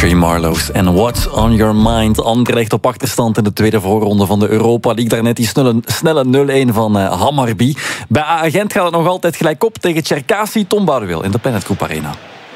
Three Marlows en What's on Your Mind. Anderlecht op achterstand in de tweede voorronde van de Europa League. Daarnet die snelle 0-1 van Hammarby. Bij Agent gaat het nog altijd gelijk op tegen Cherkasy. Tom Boudewiel in de Planet Group Arena.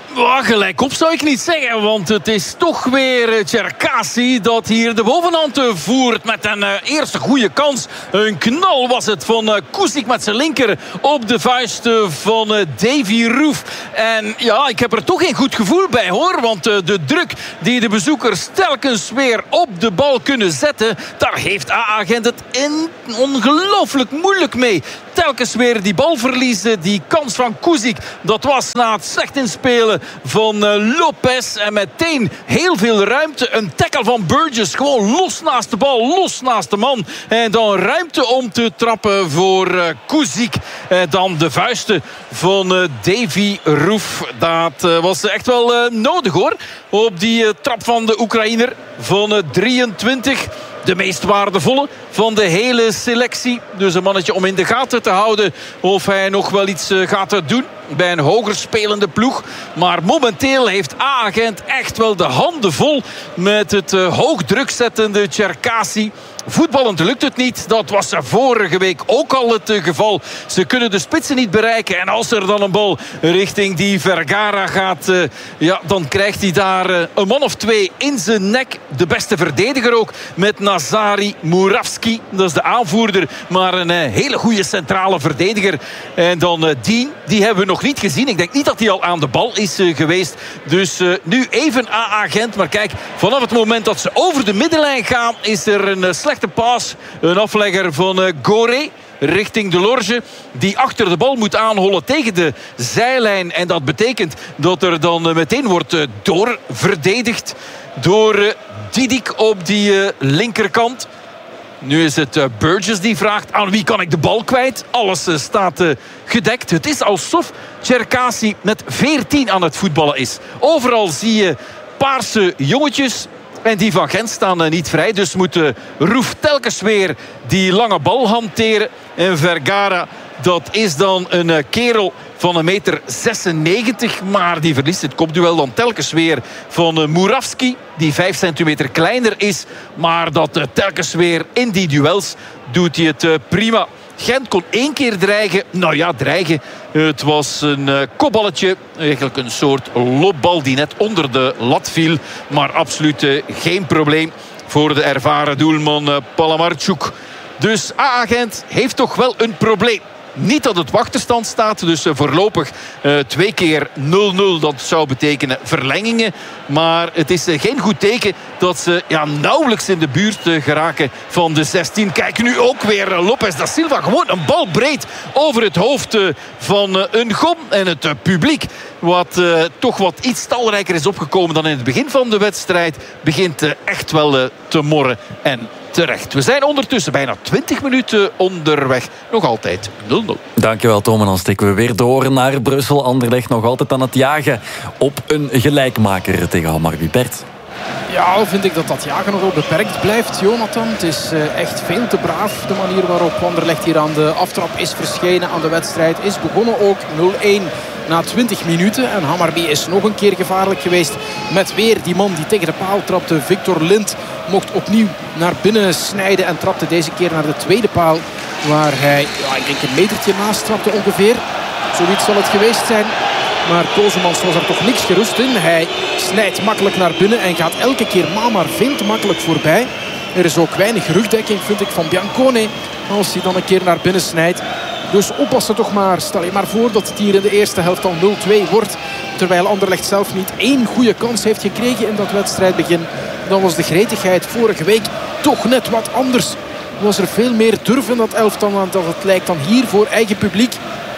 Gelijk op zou ik niet zeggen, want het is toch weer Cherkasy dat hier de bovenhand voert met een eerste goede kans. Een knal was het van Kuzic met zijn linker op de vuist van Davy Roof. En ja, ik heb er toch geen goed gevoel bij hoor, want de druk die de bezoekers telkens weer op de bal kunnen zetten, daar heeft AA Gent het ongelooflijk moeilijk mee. Telkens weer die bal verliezen, die kans van Kuzic, dat was na het slecht inspelen van Lopez. En meteen heel veel ruimte. Een tackle van Burgess. Gewoon los naast de bal. Los naast de man. En dan ruimte om te trappen voor Kuzic. Dan de vuisten van Davy Roof. Dat was echt wel nodig hoor. Op die trap van de Oekraïner van 23. De meest waardevolle van de hele selectie. Dus een mannetje om in de gaten te houden of hij nog wel iets gaat doen bij een hoger spelende ploeg. Maar momenteel heeft AA Gent echt wel de handen vol met het hoog druk zettende Cherkasy. Voetballend lukt het niet. Dat was vorige week ook al het geval. Ze kunnen de spitsen niet bereiken. En als er dan een bal richting die Vergara gaat, dan krijgt hij daar een man of twee in zijn nek. De beste verdediger ook met Nazari Muravski. Dat is de aanvoerder, maar een hele goede centrale verdediger. En dan Dean, die hebben we nog niet gezien. Ik denk niet dat hij al aan de bal is geweest. Dus nu even AA Gent. Maar kijk, vanaf het moment dat ze over de middenlijn gaan, is er een slechte paas. Een aflegger van Goré richting de Lorge, die achter de bal moet aanhollen tegen de zijlijn. En dat betekent dat er dan meteen wordt doorverdedigd door Didik op die linkerkant. Nu is het Burgess die vraagt: aan wie kan ik de bal kwijt? Alles staat gedekt. Het is alsof Cherkasy met 14 aan het voetballen is. Overal zie je paarse jongetjes. En die van Gent staan niet vrij. Dus moet Roof telkens weer die lange bal hanteren. En Vergara, dat is dan een kerel van 1,96 meter. Maar die verliest het kopduel dan telkens weer van Muravski. Die 5 centimeter kleiner is. Maar dat telkens weer in die duels doet hij het prima. Gent kon 1 keer dreigen. Nou ja, dreigen. Het was een kopballetje. Eigenlijk een soort lopbal die net onder de lat viel. Maar absoluut geen probleem voor de ervaren doelman Palamarchuk. Dus AA Gent heeft toch wel een probleem. Niet dat het achterstand staat, dus voorlopig 2 keer 0-0. Dat zou betekenen verlengingen. Maar het is geen goed teken dat ze nauwelijks in de buurt geraken van de 16. Kijk, nu ook weer Lopez da Silva. Gewoon een bal breed over het hoofd van een gom. En het publiek, wat toch wat iets talrijker is opgekomen dan in het begin van de wedstrijd, begint echt wel te morren. En terecht. We zijn ondertussen bijna 20 minuten onderweg. Nog altijd 0-0. Dankjewel Tom. En dan steken we weer door naar Brussel. Anderlecht nog altijd aan het jagen op een gelijkmaker tegen Hammarby. Bert. Ja, vind ik dat jagen nog wel beperkt blijft, Jonathan. Het is echt veel te braaf de manier waarop Anderlecht hier aan de aftrap is verschenen aan de wedstrijd. Is begonnen ook 0-1 na 20 minuten. En Hammarby is nog een keer gevaarlijk geweest met weer die man die tegen de paal trapte. Victor Lind mocht opnieuw naar binnen snijden en trapte deze keer naar de tweede paal. Waar hij, ik denk een metertje naast trapte ongeveer. Zoiets zal het geweest zijn. Maar Kozemans was er toch niks gerust in. Hij snijdt makkelijk naar binnen en gaat elke keer Mamar veel te makkelijk voorbij. Er is ook weinig rugdekking, vind ik, van Biancone als hij dan een keer naar binnen snijdt. Dus oppassen toch maar. Stel je maar voor dat het hier in de eerste helft al 0-2 wordt. Terwijl Anderlecht zelf niet 1 goede kans heeft gekregen in dat wedstrijdbegin. Dan was de gretigheid vorige week toch net wat anders. Was er veel meer durf in dat elftal dan dat het lijkt dan hier voor eigen publiek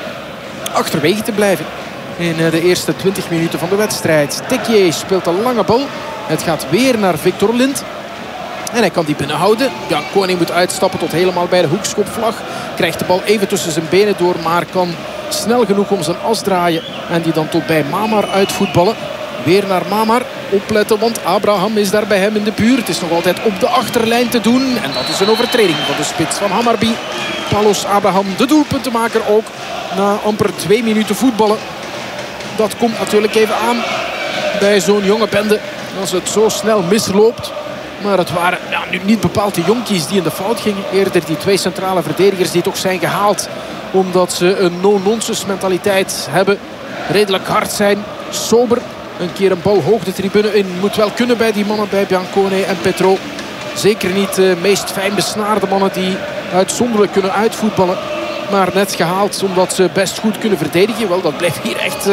achterwege te blijven. In de eerste 20 minuten van de wedstrijd. Tekje speelt een lange bal. Het gaat weer naar Victor Lind. En hij kan die binnenhouden. Jan Koning moet uitstappen tot helemaal bij de hoekschopvlag. Krijgt de bal even tussen zijn benen door. Maar kan snel genoeg om zijn as draaien. En die dan tot bij Mamar uitvoetballen. Weer naar Mamar. Opletten, want Abraham is daar bij hem in de buurt. Het is nog altijd op de achterlijn te doen. En dat is een overtreding van de spits van Hammarby. Paulus Abraham, de doelpuntenmaker ook. Na amper 2 minuten voetballen. Dat komt natuurlijk even aan bij zo'n jonge bende als het zo snel misloopt. Maar het waren nu niet bepaald de jonkies die in de fout gingen. Eerder die 2 centrale verdedigers die toch zijn gehaald. Omdat ze een no-nonsense mentaliteit hebben. Redelijk hard zijn, sober. Een keer een bal hoog de tribune in. Moet wel kunnen bij die mannen, bij Biancone en Petro. Zeker niet de meest fijn besnaarde mannen die uitzonderlijk kunnen uitvoetballen. Maar net gehaald omdat ze best goed kunnen verdedigen. Wel, dat blijft hier echt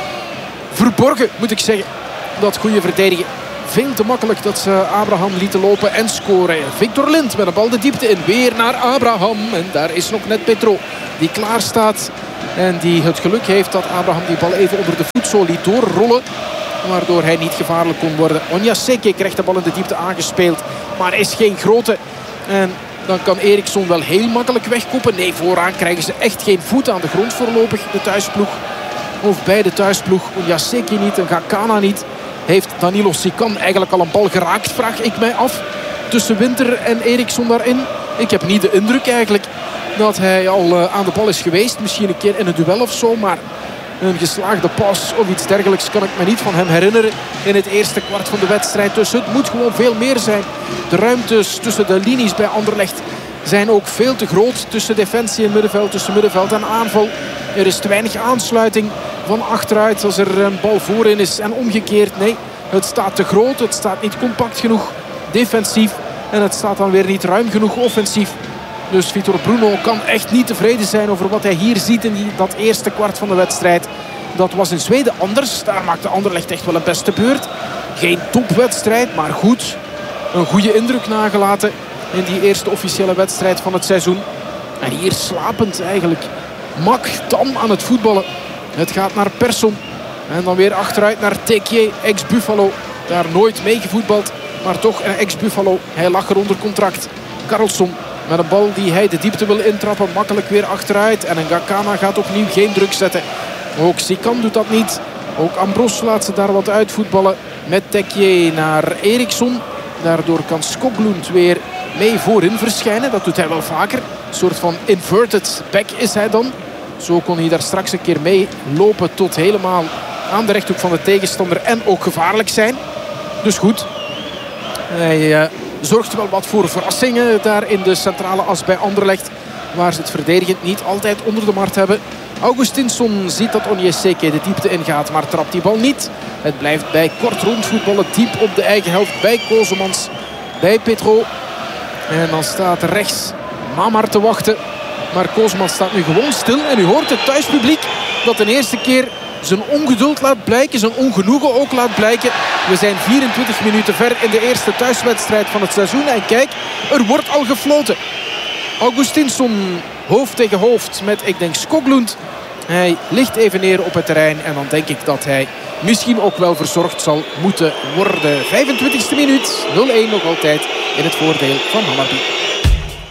verborgen, moet ik zeggen. Dat goede verdedigen. Veel te makkelijk dat ze Abraham lieten lopen en scoren. Victor Lind met een bal de diepte in. Weer naar Abraham. En daar is nog net Petro die klaar staat. En die het geluk heeft dat Abraham die bal even onder de voetzool liet doorrollen. Waardoor hij niet gevaarlijk kon worden. Onyaseke krijgt de bal in de diepte aangespeeld. Maar is geen grote. En dan kan Eriksson wel heel makkelijk wegkoppen. Nee, vooraan krijgen ze echt geen voet aan de grond voorlopig. De thuisploeg. Of bij de thuisploeg. Onyaseke niet en Gakana niet. Heeft Danilo Sican eigenlijk al een bal geraakt, vraag ik mij af. Tussen Winter en Eriksson daarin. Ik heb niet de indruk eigenlijk dat hij al aan de bal is geweest. Misschien een keer in een duel of zo. Maar een geslaagde pas of iets dergelijks kan ik me niet van hem herinneren. In het eerste kwart van de wedstrijd. Dus het moet gewoon veel meer zijn. De ruimtes tussen de linies bij Anderlecht zijn ook veel te groot. Tussen defensie en middenveld, tussen middenveld en aanval. Er is te weinig aansluiting van achteruit als er een bal voorin is. En omgekeerd, nee, het staat te groot. Het staat niet compact genoeg defensief. En het staat dan weer niet ruim genoeg offensief. Dus Vitor Bruno kan echt niet tevreden zijn over wat hij hier ziet in dat eerste kwart van de wedstrijd. Dat was in Zweden anders. Daar maakte Anderlecht echt wel een beste beurt. Geen topwedstrijd, maar goed. Een goede indruk nagelaten in die eerste officiële wedstrijd van het seizoen. En hier slapend eigenlijk. Mak, tam aan het voetballen. Het gaat naar Persson. En dan weer achteruit naar Tekier, ex-Buffalo. Daar nooit mee gevoetbald. Maar toch een ex-Buffalo. Hij lag er onder contract. Karlsson met een bal die hij de diepte wil intrappen. Makkelijk weer achteruit. En een Gakana gaat opnieuw geen druk zetten. Ook Sican doet dat niet. Ook Ambros laat ze daar wat uitvoetballen. Met Tekier naar Eriksson. Daardoor kan Skoglund weer mee voorin verschijnen. Dat doet hij wel vaker. Een soort van inverted back is hij dan. Zo kon hij daar straks een keer mee lopen tot helemaal aan de rechthoek van de tegenstander. En ook gevaarlijk zijn. Dus goed. Hij zorgt wel wat voor verrassingen daar in de centrale as bij Anderlecht. Waar ze het verdedigend niet altijd onder de maat hebben. Augustinsson ziet dat Onyeseke de diepte ingaat, maar trapt die bal niet. Het blijft bij kort rondvoetballen diep op de eigen helft bij Kozemans. Bij Petro. En dan staat rechts Mamar te wachten. Maar Kozemans staat nu gewoon stil. En u hoort het thuispubliek dat de eerste keer zijn ongeduld laat blijken. Zijn ongenoegen ook laat blijken. We zijn 24 minuten ver in de eerste thuiswedstrijd van het seizoen. En kijk, er wordt al gefloten. Augustinsson hoofd tegen hoofd met, ik denk, Skoglund. Hij ligt even neer op het terrein. En dan denk ik dat hij misschien ook wel verzorgd zal moeten worden. 25e minuut, 0-1 nog altijd in het voordeel van Hammarby.